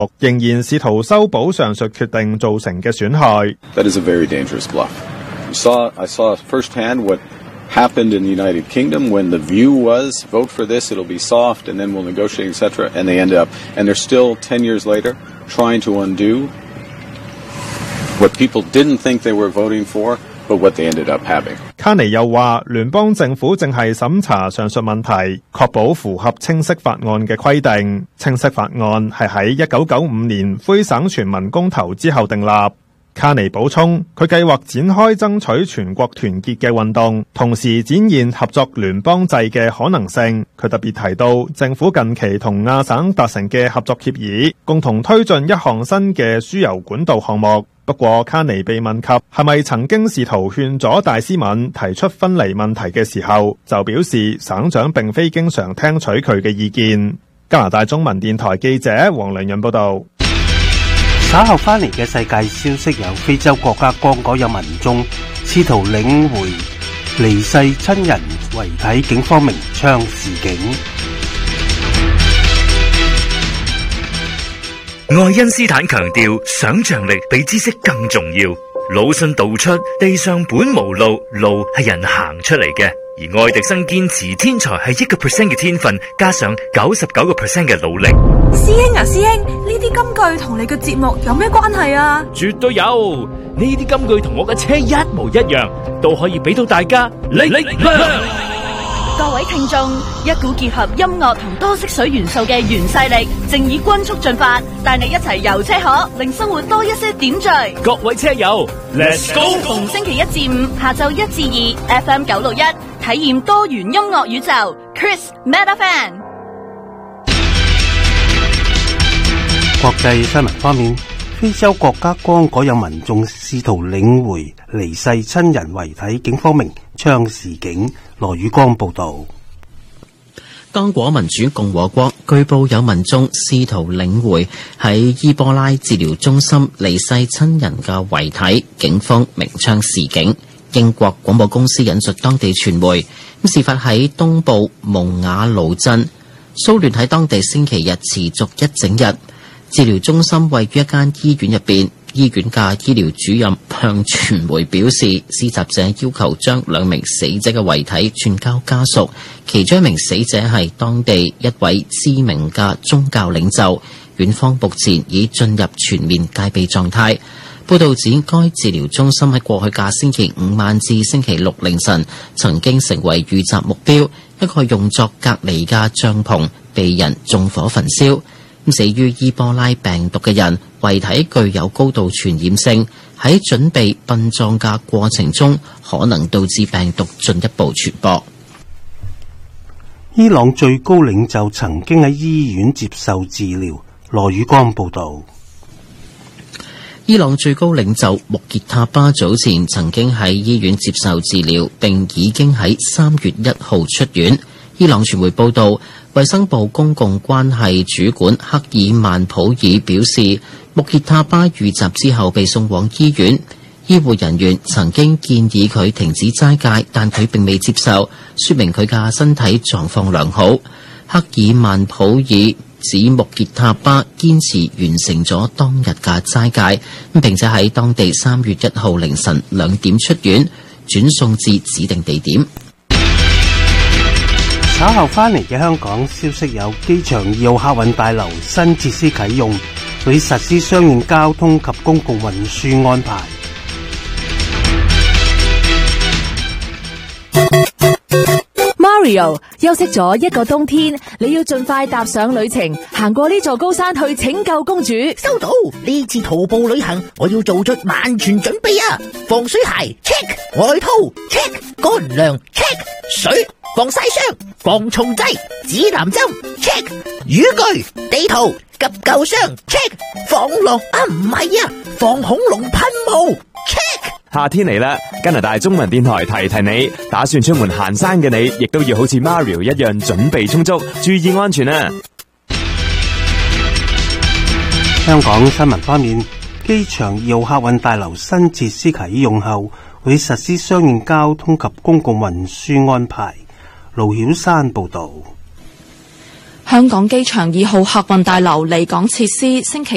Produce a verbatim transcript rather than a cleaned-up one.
仍然試圖修補上述決定造成嘅損害。 That is a very dangerous bluff. You saw, I saw firsthand what happened in the United Kingdom when the view was vote for this, it'll be soft, and then we'll negotiate, et cetera. And they ended up, and they're still ten years later trying to undo what people didn't think they were voting for, but what they ended up having. 卡尼又話，聯邦政府正係審查上述問題，確保符合清晰法案嘅規定。清晰法案係喺一九九五年魁省全民公投之後訂立。卡尼補充，佢計劃展開爭取全國團結嘅運動，同時展現合作聯邦制嘅可能性。佢特別提到，政府近期同亞省達成嘅合作協議，共同推進一項新嘅輸油管道項目。不過，卡尼被問及係咪曾經試圖勸阻戴斯敏提出分離問題嘅時候，就表示省長並非經常聽取佢嘅意見。加拿大中文電台記者黃良潤報導。 稍後翻嚟嘅世界消息，由非洲國家剛果有民眾試圖領回離世親人遺體，警方鳴槍示警。 愛因斯坦強調，想像力比知識更重要。魯迅道出，地上本無路，路係人行出嚟嘅。而愛迪生堅持，天才係一個 percent 嘅天分，加上九十九個 percent 嘅努力。 師兄啊，師兄，呢啲金句同你嘅節目有咩關係啊？ 絕對有，呢啲金句同我嘅車一模一樣，都可以俾到大家力量。 各位聽眾，一股結合音樂同多色水元素嘅原勢力，正以均速進發，帶你一齊遊車河，令生活多一些點綴。 各位車友 ，Let's go！ 逢星期一至五下晝一至二 ，F M 九六一，體驗多元音樂宇宙 ，Chris Metafan。 國際新聞方面，非洲國家剛果有民眾試圖領回離世親人遺體，警方鳴槍示警。羅宇光報道。 剛果民主共和國據報有民眾試圖領回喺伊波拉治療中心離世親人嘅遺體，警方鳴槍示警。英國廣播公司引述當地傳媒，事發喺東部蒙瓦盧鎮，騷亂喺當地星期日持續一整日。治療中心位於一間醫院入邊，醫院嘅醫療主任向傳媒表示，施襲者要求將兩名死者嘅遺體轉交家屬，其中一名死者係當地一位知名嘅宗教領袖。院方目前已進入全面戒備狀態。報道指，該治療中心喺過去嘅星期五晚至星期六凌晨曾經成為遇襲目標，一個用作隔離嘅帳篷被人縱火焚燒。死於伊波拉病毒嘅人遺體具有高度傳染性，喺準備殯葬嘅過程中可能導致病毒進一步傳播。 伊朗最高領袖曾經喺醫院接受治療。羅宇光報道。 伊朗最高領袖穆傑塔巴早前曾經喺醫院接受治療，並已經喺三月一號出院。伊朗傳媒報道，衛生部公共關係主管克爾曼普爾表示，穆傑塔巴遇襲之後被送往醫院，醫護人員曾經建議佢停止齋戒，但佢並未接受，說明佢嘅身體狀況良好。克爾曼普爾指穆傑塔巴堅持完成咗當日嘅齋戒，並且喺當地三月一號凌晨兩點出院，轉送至指定地點。 稍後翻嚟嘅香港消息有，機場二號客運大樓新設施啟用，會實施相應交通及公共運輸安排。 Mario 休息咗一個冬天，你要盡快踏上旅程，行過呢座高山去拯救公主。 收到，呢次徒步旅行我要做出萬全準備啊！防水鞋 check， 外套 check， 乾糧 check， 水防曬霜、防蟲劑、指南針 check， 雨具、地圖、急救箱 check， 防狼啊唔係啊，防恐龍噴霧 check。 夏天嚟啦，加拿大中文電台提提你，打算出門行山嘅你，亦都要好似 Mario 一樣準備充足，注意安全啊！ 香港新聞方面，機場二號客運大樓新設施啟用後，會實施相應交通及公共運輸安排。盧曉山報道。 香港機場二號客運大樓離港設施星期